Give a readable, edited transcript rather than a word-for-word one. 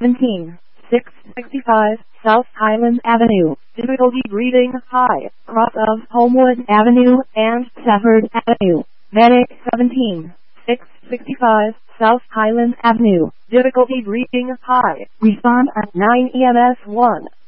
17, 665 South Highland Avenue. Difficulty breathing high. Cross of Homewood Avenue and Safford Avenue. Medic 17, 665 South Highland Avenue. Difficulty breathing high. Respond at 9 EMS 1.